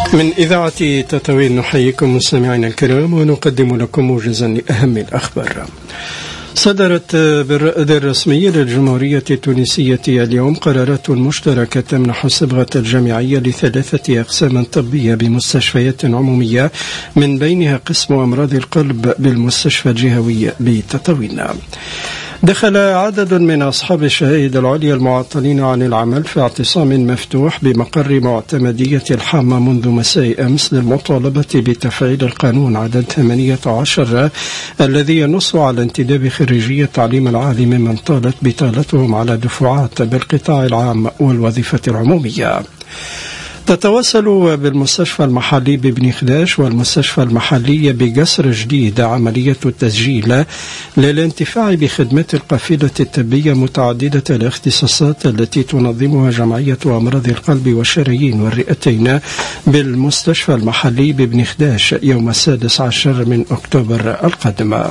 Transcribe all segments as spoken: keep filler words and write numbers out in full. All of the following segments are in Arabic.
من إذاعة تطاوين نحييكم مستمعينا الكرام ونقدم لكم موجزا لأهم الأخبار. صدرت بالرائد الرسمي للجمهورية التونسية اليوم قرارات مشتركة تمنح الصبغة الجامعية لثلاثة أقسام طبية بمستشفيات عمومية، من بينها قسم أمراض القلب بالمستشفى الجهوي بتطاوين. دخل عدد من أصحاب الشهائد العليا المعطلين عن العمل في اعتصام مفتوح بمقر معتمدية الحامة منذ مساء أمس للمطالبة بتفعيل القانون عدد ثمانية عشر الذي ينص على انتداب خريجي التعليم العالي ممن طالت بطالتهم على دفعات بالقطاع العام والوظيفة العمومية. تتواصل بالمستشفى المحلي ببني خداش والمستشفى المحلي بقصر جديد عملية التسجيل للانتفاع بخدمات القافلة الطبية متعددة الاختصاصات التي تنظمها جمعية أمراض القلب والشرايين والرئتين بالمستشفى المحلي ببني خداش يوم السادس عشر من أكتوبر القادم.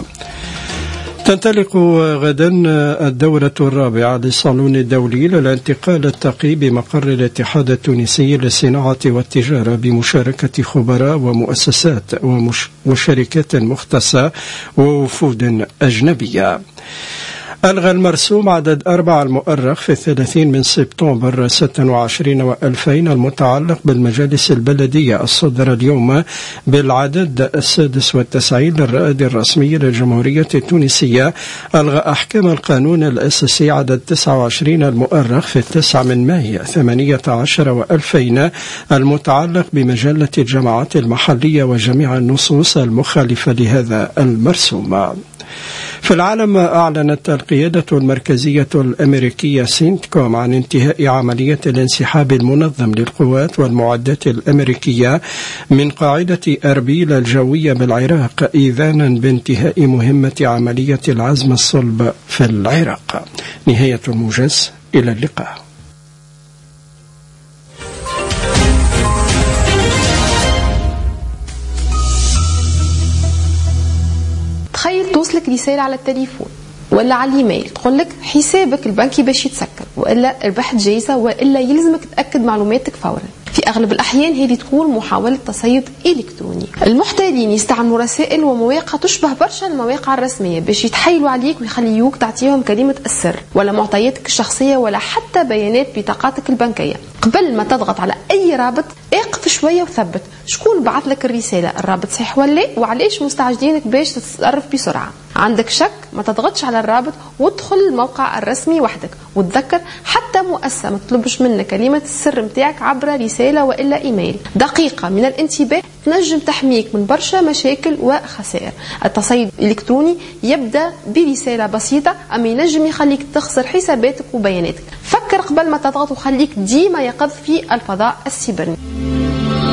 تنطلق غدا الدورة الرابعة للصالون الدولي للانتقال التقي بمقر الاتحاد التونسي للصناعة والتجارة بمشاركة خبراء ومؤسسات وشركات مختصة ووفود أجنبية. ألغى المرسوم عدد أربعة المؤرخ في الثلاثين من سبتمبر ستة وعشرين وألفين المتعلق بالمجالس البلدية الصدر اليوم بالعدد السادس والتسعين للرائد الرسمي للجمهورية التونسية. ألغى أحكام القانون الأساسي عدد تسعة وعشرين المؤرخ في التاسع من ماي ثمانية عشر وألفين المتعلق بمجلة الجماعات المحلية وجميع النصوص المخالفة لهذا المرسوم. في العالم، أعلنت القيادة المركزية الأمريكية سينتكوم عن انتهاء عملية الانسحاب المنظم للقوات والمعدات الأمريكية من قاعدة أربيل الجوية بالعراق، إذانا بانتهاء مهمة عملية العزم الصلب في العراق. نهاية الموجز، إلى اللقاء. تخيل توصلك رسالة على التليفون ولا على الايميل تقول لك حسابك البنكي باش يتسكر، والا ربحت جايزة، والا يلزمك تأكد معلوماتك فورا. في أغلب الأحيان هذه تكون محاولة تصيد إلكتروني. المحتالين يستعملوا رسائل ومواقع تشبه برشا المواقع الرسمية باش يتحايلوا عليك ويخليوك تعطيهم كلمة السر ولا معطياتك الشخصية ولا حتى بيانات بطاقاتك البنكية. قبل ما تضغط على أي رابط اقف شوية وثبت شكون بعث لك الرسالة، الرابط صحيح ولا وعليش مستعجلينك باش تتصرف بسرعة. عندك شك ما تضغطش على الرابط وادخل الموقع الرسمي وحدك، وتذكر حتى مؤسسة ما تطلبش منك كلمة السر متاعك عبر رسالة وإلا إيميل. دقيقة من الانتباه تنجم تحميك من برشا مشاكل وخسائر. التصيد الإلكتروني يبدأ برسالة بسيطة أما ينجم يخليك تخسر حساباتك وبياناتك. فكر قبل ما تضغط وخليك ديما يقظ في الفضاء السيبراني.